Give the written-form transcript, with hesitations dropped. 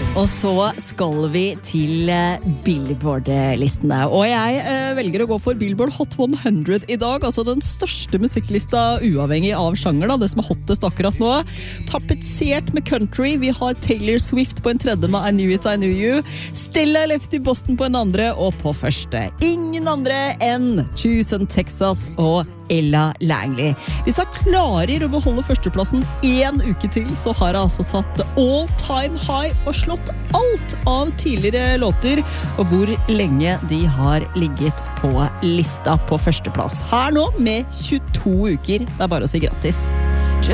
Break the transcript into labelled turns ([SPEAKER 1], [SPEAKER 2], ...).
[SPEAKER 1] Og så skal vi til Billboard-listene. Og jeg velger å gå for Billboard Hot 100 i dag, altså den største musikklista uavhengig av sjanger, da, det som hottest akkurat nå. Tapetsert med country, vi har Taylor Swift på en tredje med I Knew It, I Knew You, Stella Left i Boston på en andre, og på første ingen andre enn Houston, Texas og Ella Langley. Hvis jeg klarer å beholde førsteplassen en uke til, så har jeg altså satt all time high og slått alt av tidligere låter, og hvor lenge de har ligget på lista på førsteplass. Her nå med 22 uker. Det er bare å si grattis.